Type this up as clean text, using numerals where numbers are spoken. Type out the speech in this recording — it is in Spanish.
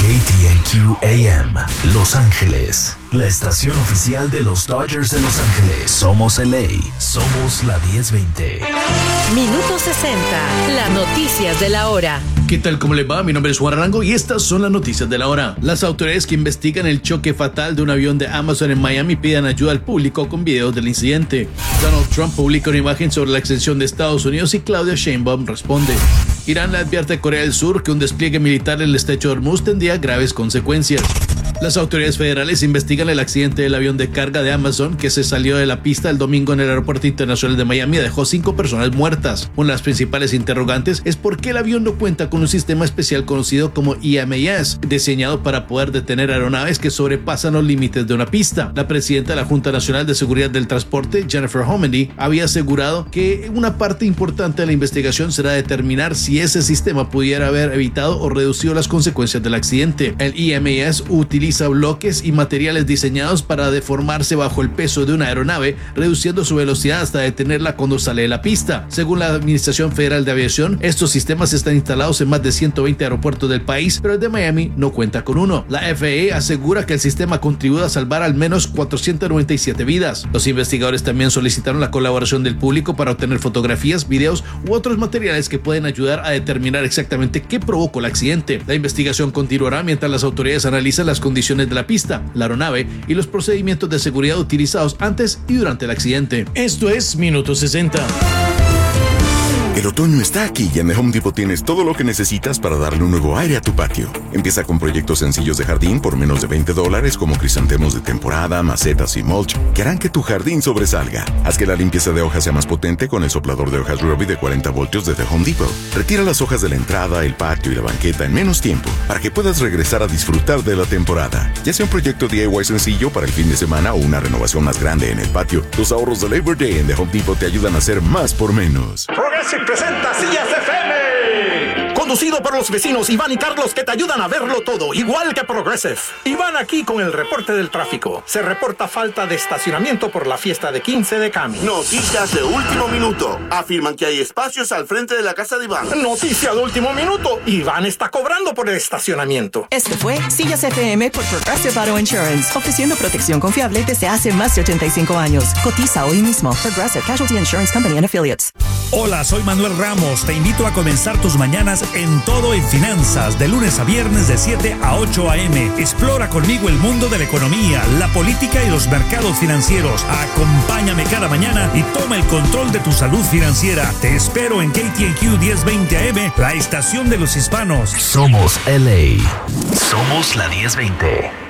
KTNQ AM, Los Ángeles, la estación oficial de los Dodgers de Los Ángeles. Somos LA, somos la 1020. Minuto 60, las noticias de la hora. ¿Qué tal? ¿Cómo les va? Mi nombre es Juan Arango y estas son las noticias de la hora. Las autoridades que investigan el choque fatal de un avión de Amazon en Miami piden ayuda al público con videos del incidente. Donald Trump publica una imagen sobre la extensión de Estados Unidos y Claudia Sheinbaum responde. Irán le advierte a Corea del Sur que un despliegue militar en el estrecho de Hormuz tendría graves consecuencias. Las autoridades federales investigan el accidente del avión de carga de Amazon que se salió de la pista el domingo en el Aeropuerto Internacional de Miami y dejó 5 personas muertas. Una de las principales interrogantes es por qué el avión no cuenta con un sistema especial conocido como EMAS, diseñado para poder detener aeronaves que sobrepasan los límites de una pista. La presidenta de la Junta Nacional de Seguridad del Transporte, Jennifer Homendy, había asegurado que una parte importante de la investigación será determinar si ese sistema pudiera haber evitado o reducido las consecuencias del accidente. El EMAS utiliza bloques y materiales diseñados para deformarse bajo el peso de una aeronave, reduciendo su velocidad hasta detenerla cuando sale de la pista. Según la Administración Federal de Aviación, estos sistemas están instalados en más de 120 aeropuertos del país, pero el de Miami no cuenta con uno. La FAA asegura que el sistema contribuye a salvar al menos 497 vidas. Los investigadores también solicitaron la colaboración del público para obtener fotografías, videos u otros materiales que pueden ayudar a determinar exactamente qué provocó el accidente. La investigación continuará mientras las autoridades analizan las condiciones de la pista, la aeronave y los procedimientos de seguridad utilizados antes y durante el accidente. Esto es Minuto 60. El otoño está aquí y en The Home Depot tienes todo lo que necesitas para darle un nuevo aire a tu patio. Empieza con proyectos sencillos de jardín por menos de $20 como crisantemos de temporada, macetas y mulch que harán que tu jardín sobresalga. Haz que la limpieza de hojas sea más potente con el soplador de hojas Ryobi de 40 voltios de The Home Depot. Retira las hojas de la entrada, el patio y la banqueta en menos tiempo para que puedas regresar a disfrutar de la temporada. Ya sea un proyecto DIY sencillo para el fin de semana o una renovación más grande en el patio, los ahorros de Labor Day en The Home Depot te ayudan a hacer más por menos. Progressive presenta Sillas FM. Conducido por los vecinos Iván y Carlos que te ayudan a verlo todo, igual que Progressive. Iván aquí con el reporte del tráfico. Se reporta falta de estacionamiento por la fiesta de 15 de Cami. Noticias de último minuto. Afirman que hay espacios al frente de la casa de Iván. Noticia de último minuto. Iván está cobrando por el estacionamiento. Este fue Sillas FM por Progressive Auto Insurance, ofreciendo protección confiable desde hace más de 85 años. Cotiza hoy mismo. Progressive Casualty Insurance Company and Affiliates. Hola, soy Manuel Ramos. Te invito a comenzar tus mañanas en Todo en Finanzas, de lunes a viernes de 7 a 8 a.m. Explora conmigo el mundo de la economía, la política y los mercados financieros. Acompáñame cada mañana y toma el control de tu salud financiera. Te espero en KTNQ 1020 AM, la estación de los hispanos. Somos LA, somos la 1020.